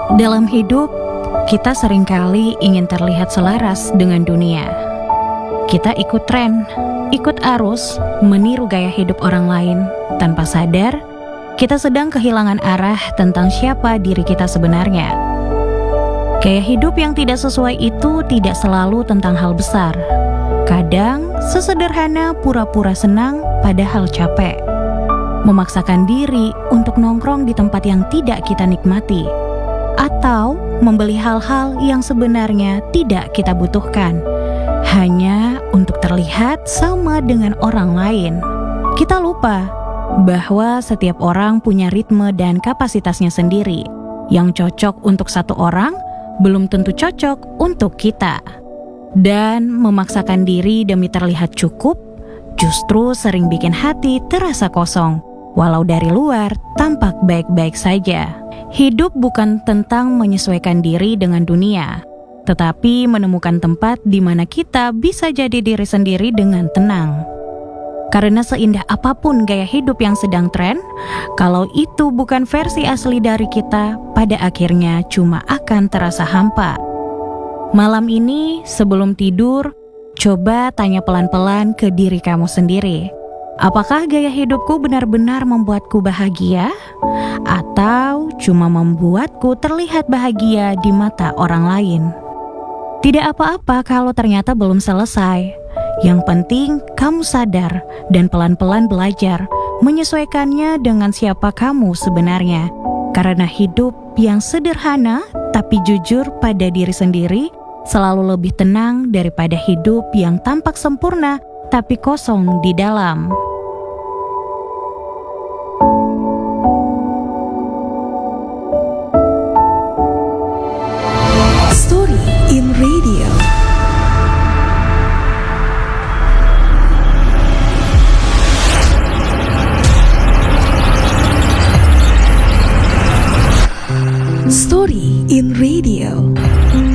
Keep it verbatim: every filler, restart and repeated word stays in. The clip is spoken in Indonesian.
Dalam hidup, kita seringkali ingin terlihat selaras dengan dunia. Kita ikut tren, ikut arus, meniru gaya hidup orang lain. Tanpa sadar, kita sedang kehilangan arah tentang siapa diri kita sebenarnya. Gaya hidup yang tidak sesuai itu tidak selalu tentang hal besar. Kadang, sesederhana pura-pura senang padahal capek. Memaksakan diri untuk nongkrong di tempat yang tidak kita nikmati. Atau membeli hal-hal yang sebenarnya tidak kita butuhkan, hanya untuk terlihat sama dengan orang lain. Kita lupa bahwa setiap orang punya ritme dan kapasitasnya sendiri. Yang cocok untuk satu orang, belum tentu cocok untuk kita. Dan memaksakan diri demi terlihat cukup, justru sering bikin hati terasa kosong, walau dari luar tampak baik-baik saja. Hidup bukan tentang menyesuaikan diri dengan dunia, tetapi menemukan tempat di mana kita bisa jadi diri sendiri dengan tenang. Karena seindah apapun gaya hidup yang sedang tren, kalau itu bukan versi asli dari kita, pada akhirnya cuma akan terasa hampa. Malam ini, sebelum tidur, coba tanya pelan-pelan ke diri kamu sendiri. Apakah gaya hidupku benar-benar membuatku bahagia? Atau cuma membuatku terlihat bahagia di mata orang lain? Tidak apa-apa kalau ternyata belum selesai. Yang penting kamu sadar dan pelan-pelan belajar menyesuaikannya dengan siapa kamu sebenarnya. Karena hidup yang sederhana tapi jujur pada diri sendiri selalu lebih tenang daripada hidup yang tampak sempurna tapi kosong di dalam. Story in Radio. Story in Radio.